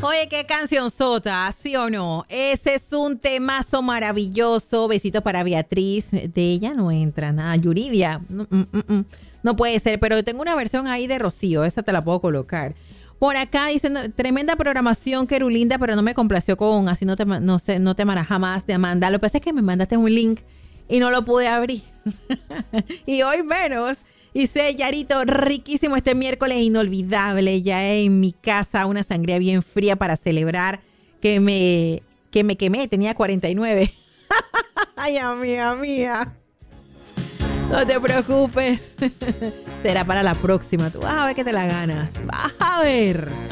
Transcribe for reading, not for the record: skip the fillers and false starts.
Oye, qué canción sota, ¿sí o no? Ese es un temazo maravilloso. Besitos para Beatriz. De ella no entra nada. Yuridia. No puede ser, pero yo tengo una versión ahí de Rocío. Esa te la puedo colocar. Por acá dicen, tremenda programación, Querulinda, pero no me complació con Así no te amarás jamás de Amanda. Lo que pasa es que me mandaste un link y no lo pude abrir. Y hoy menos. Dice Yarito, riquísimo este miércoles, inolvidable. Ya en mi casa una sangría bien fría para celebrar que me quemé. Tenía 49. Ay, amiga mía. No te preocupes. Será para la próxima. Tú vas a ver que te la ganas. Vas a ver.